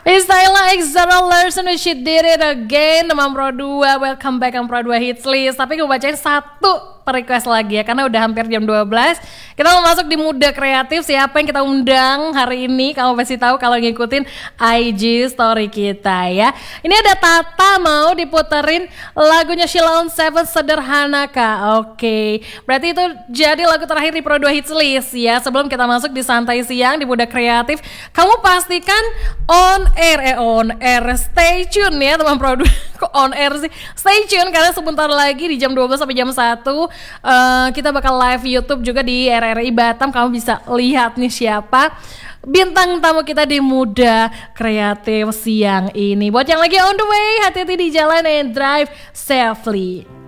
Istilah Exara Larson, she did it again. Teman Pro 2, welcome back on Pro 2 Hits List. Tapi gue bacain satu per request lagi ya, karena udah hampir jam 12. Kita mau masuk di Muda Kreatif. Siapa yang kita undang hari ini? Kamu pasti tahu kalau ngikutin IG story kita ya. Ini ada Tata mau diputerin lagunya Sheila on 7, Sederhana Kak. Oke, berarti itu jadi lagu terakhir di Pro 2 Hits List ya. Sebelum kita masuk di Santai Siang di Muda Kreatif, kamu pastikan on air, stay tune ya teman Pro 2. Kok on air sih? Stay tune karena sebentar lagi di jam 12 sampai jam 1 kita bakal live YouTube juga di RRI Batam. Kamu bisa lihat nih siapa bintang tamu kita di Muda Kreatif siang ini. Buat yang lagi on the way, hati-hati di jalan and drive safely.